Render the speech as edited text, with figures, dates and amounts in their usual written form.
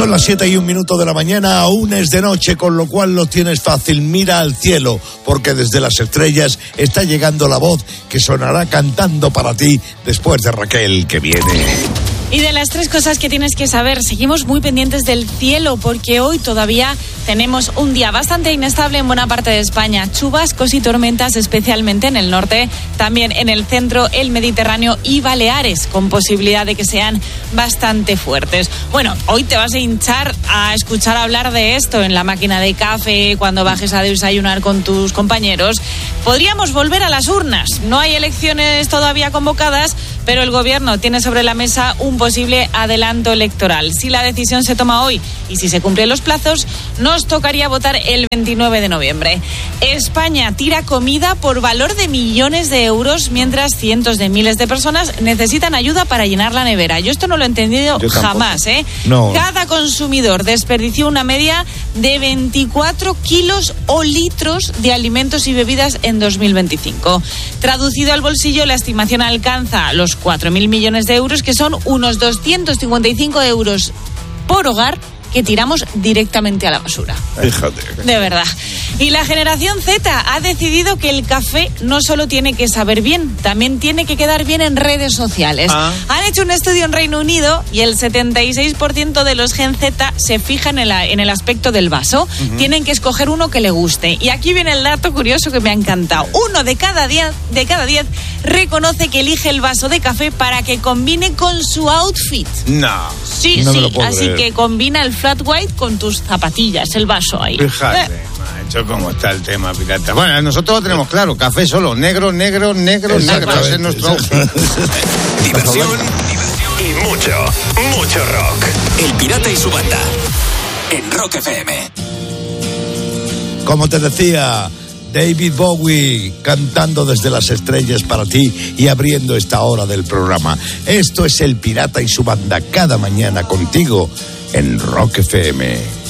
Son las 7:01 de la mañana, aún es de noche, con lo cual lo tienes fácil. Mira al cielo, porque desde las estrellas está llegando la voz que sonará cantando para ti después de Raquel, que viene. Y de las 3 cosas que tienes que saber, seguimos muy pendientes del cielo porque hoy todavía tenemos un día bastante inestable en buena parte de España. Chubascos y tormentas, especialmente en el norte, también en el centro, el Mediterráneo y Baleares, con posibilidad de que sean bastante fuertes. Bueno, hoy te vas a hinchar a escuchar hablar de esto en la máquina de café, cuando bajes a desayunar con tus compañeros. Podríamos volver a las urnas. No hay elecciones todavía convocadas, pero el gobierno tiene sobre la mesa un posible adelanto electoral. Si la decisión se toma hoy y si se cumplen los plazos, nos tocaría votar el 29 de noviembre. España tira comida por valor de millones de euros, mientras cientos de miles de personas necesitan ayuda para llenar la nevera. Yo esto no lo he entendido jamás, ¿eh? No. Cada consumidor desperdició una media de 24 kilos o litros de alimentos y bebidas en 2025. Traducido al bolsillo, la estimación alcanza los 4.000 millones de euros, que son unos 255 euros por hogar que tiramos directamente a la basura. Fíjate. De verdad. Y la generación Z ha decidido que el café no solo tiene que saber bien, también tiene que quedar bien en redes sociales. Han hecho un estudio en Reino Unido y el 76% de los Gen Z se fijan en el aspecto del vaso. Tienen que escoger uno que le guste. Y aquí viene el dato curioso que me ha encantado. 1 de cada 10 reconoce que elige el vaso de café para que combine con su outfit. No. Sí, no me sí, lo puedo así creer. que combina el flat white con tus zapatillas, el vaso ahí. Fíjate, macho, cómo está el tema, pirata. Bueno, nosotros lo tenemos claro, café solo, negro, negro, negro, negro. Ese es nuestro outfit. Diversión y mucho rock. El Pirata y su banda en Rock FM. Como te decía, David Bowie cantando desde las estrellas para ti y abriendo esta hora del programa. Esto es El Pirata y su banda, cada mañana contigo en Rock FM.